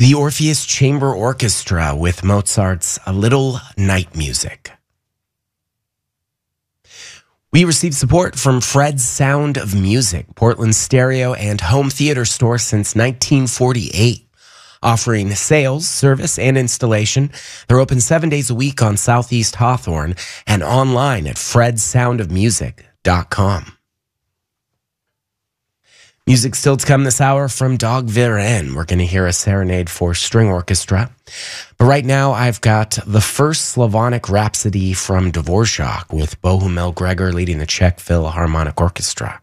The Orpheus Chamber Orchestra with Mozart's A Little Night Music. We received support from Fred's Sound of Music, Portland's stereo and home theater store since 1948. Offering sales, service, and installation. They're open 7 days a week on Southeast Hawthorne and online at fredsoundofmusic.com. Music still to come this hour from Dag Viren. We're going to hear a serenade for string orchestra. But right now, I've got the first Slavonic Rhapsody from Dvorak with Bohumil Gregor leading the Czech Philharmonic Orchestra.